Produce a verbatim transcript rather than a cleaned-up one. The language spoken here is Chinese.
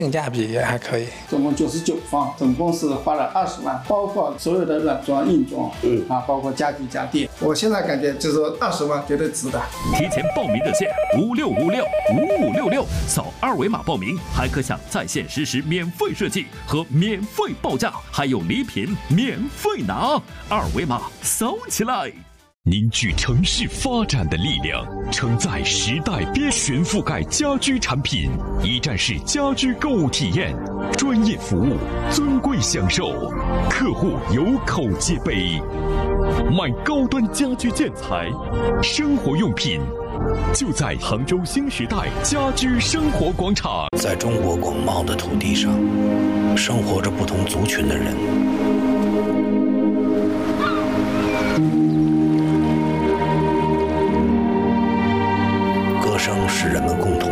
性价比也还可以。 总共九十九方，总共是花了二十万，包括所有的软装、硬装，嗯啊，包括家具家电。我现在感觉就是说二十万绝对值的。 提前报名热线五六五六五五六六，扫二维码报名，还可享在线实时免费设计和免费报价，还有礼品免费拿。二维码扫起来！ 凝聚城市发展的力量，承载时代边全覆盖家居产品，一站式家居购物体验，专业服务，尊贵享受，客户有口皆碑。买高端家居建材、生活用品，就在杭州新时代家居生活广场。 在中国广袤的土地上，生活着不同族群的人。歌声是人们共同